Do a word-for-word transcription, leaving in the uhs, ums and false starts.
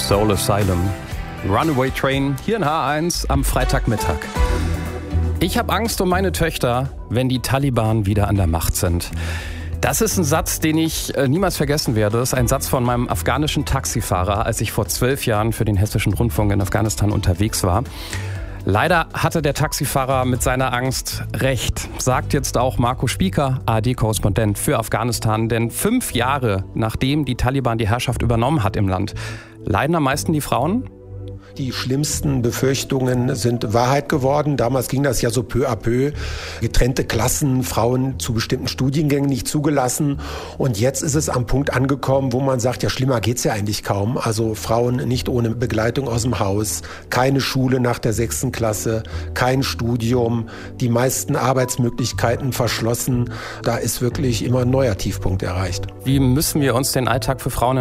Soul Asylum. Runaway Train hier in H eins am Freitagmittag. Ich habe Angst um meine Töchter, wenn die Taliban wieder an der Macht sind. Das ist ein Satz, den ich äh, niemals vergessen werde. Das ist ein Satz von meinem afghanischen Taxifahrer, als ich vor zwölf Jahren für den Hessischen Rundfunk in Afghanistan unterwegs war. Leider hatte der Taxifahrer mit seiner Angst recht, sagt jetzt auch Marco Spieker, A R D-Korrespondent für Afghanistan. Denn fünf Jahre nachdem die Taliban die Herrschaft übernommen hat im Land, leiden am meisten die Frauen? Die schlimmsten Befürchtungen sind Wahrheit geworden. Damals ging das ja so peu à peu. Getrennte Klassen, Frauen zu bestimmten Studiengängen nicht zugelassen. Und jetzt ist es am Punkt angekommen, wo man sagt, ja, schlimmer geht's ja eigentlich kaum. Also Frauen nicht ohne Begleitung aus dem Haus, keine Schule nach der sechsten Klasse, kein Studium, die meisten Arbeitsmöglichkeiten verschlossen. Da ist wirklich immer ein neuer Tiefpunkt erreicht. Wie müssen wir uns den Alltag für Frauen